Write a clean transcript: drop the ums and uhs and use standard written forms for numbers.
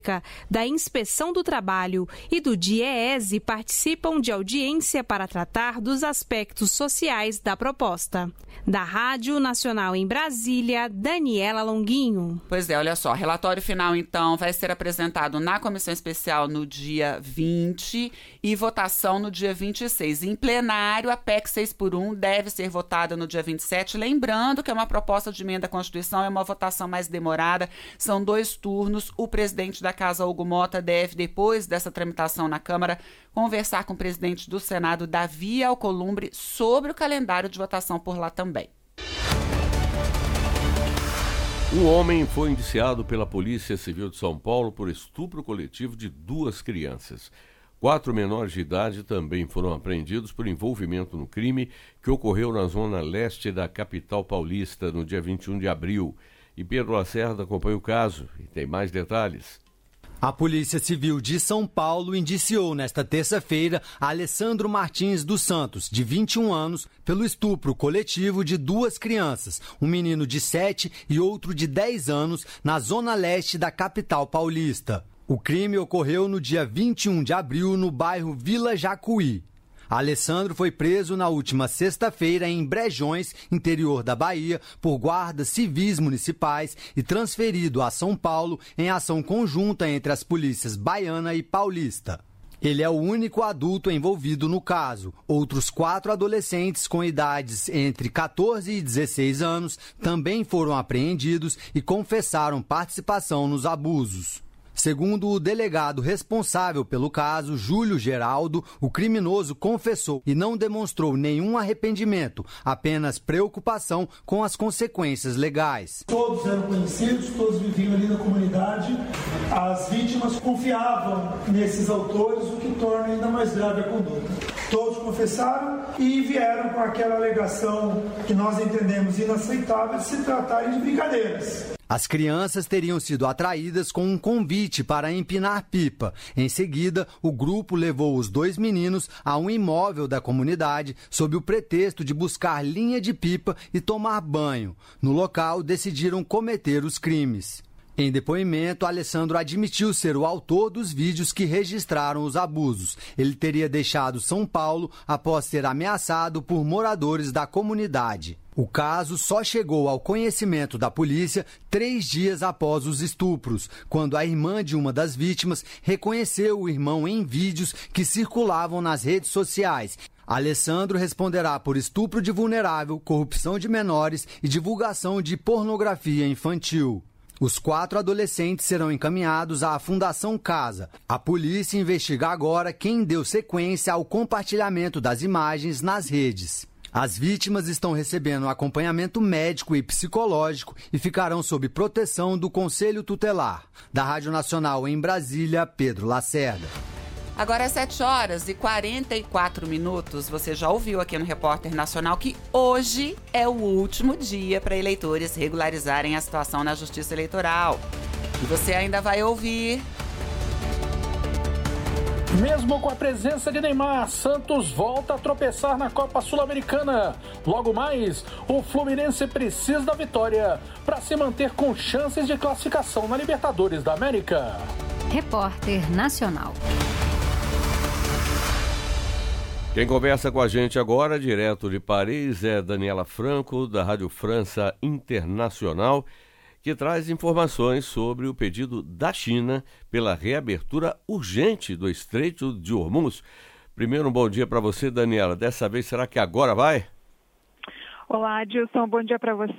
da Inspeção do Trabalho e do DIEESE participam de audiência para tratar dos aspectos sociais da proposta. Da Rádio Nacional em Brasília, Daniela Longuinho. Pois é, olha só, relatório final então vai ser apresentado na Comissão Especial no dia 20 e votação no dia 26. Em plenário, a PEC 6x1 deve ser votada no dia 27. Lembrando que é uma proposta de emenda à Constituição, é uma votação mais demorada, são 2 turnos. O presidente da Casa, Hugo Mota, deve, depois dessa tramitação na Câmara, conversar com o presidente do Senado, Davi Alcolumbre, sobre o calendário de votação por lá também. Um homem foi indiciado pela Polícia Civil de São Paulo por estupro coletivo de 2 crianças. 4 menores de idade também foram apreendidos por envolvimento no crime que ocorreu na zona leste da capital paulista no dia 21 de abril. E Pedro Lacerda acompanha o caso e tem mais detalhes. A Polícia Civil de São Paulo indiciou nesta terça-feira Alessandro Martins dos Santos, de 21 anos, pelo estupro coletivo de 2 crianças, um menino de 7 e outro de 10 anos, na zona leste da capital paulista. O crime ocorreu no dia 21 de abril no bairro Vila Jacuí. Alessandro foi preso na última sexta-feira em Brejões, interior da Bahia, por guardas civis municipais e transferido a São Paulo em ação conjunta entre as polícias baiana e paulista. Ele é o único adulto envolvido no caso. Outros 4 adolescentes com idades entre 14 e 16 anos também foram apreendidos e confessaram participação nos abusos. Segundo o delegado responsável pelo caso, Júlio Geraldo, o criminoso confessou e não demonstrou nenhum arrependimento, apenas preocupação com as consequências legais. Todos eram conhecidos, todos viviam ali na comunidade. As vítimas confiavam nesses autores, o que torna ainda mais grave a conduta. Todos confessaram e vieram com aquela alegação que nós entendemos inaceitável de se tratarem de brincadeiras. As crianças teriam sido atraídas com um convite para empinar pipa. Em seguida, o grupo levou os 2 meninos a um imóvel da comunidade sob o pretexto de buscar linha de pipa e tomar banho. No local, decidiram cometer os crimes. Em depoimento, Alessandro admitiu ser o autor dos vídeos que registraram os abusos. Ele teria deixado São Paulo após ser ameaçado por moradores da comunidade. O caso só chegou ao conhecimento da polícia 3 dias após os estupros, quando a irmã de uma das vítimas reconheceu o irmão em vídeos que circulavam nas redes sociais. Alessandro responderá por estupro de vulnerável, corrupção de menores e divulgação de pornografia infantil. Os 4 adolescentes serão encaminhados à Fundação Casa. A polícia investiga agora quem deu sequência ao compartilhamento das imagens nas redes. As vítimas estão recebendo acompanhamento médico e psicológico e ficarão sob proteção do Conselho Tutelar. Da Rádio Nacional em Brasília, Pedro Lacerda. Agora é 7h44. Você já ouviu aqui no Repórter Nacional que hoje é o último dia para eleitores regularizarem a situação na Justiça Eleitoral. E você ainda vai ouvir. Mesmo com a presença de Neymar, Santos volta a tropeçar na Copa Sul-Americana. Logo mais, o Fluminense precisa da vitória para se manter com chances de classificação na Libertadores da América. Repórter Nacional. Quem conversa com a gente agora, direto de Paris, é Daniela Franco, da Rádio França Internacional, que traz informações sobre o pedido da China pela reabertura urgente do Estreito de Hormuz. Primeiro, um bom dia para você, Daniela. Dessa vez, será que agora vai? Olá, Adilson. Bom dia para você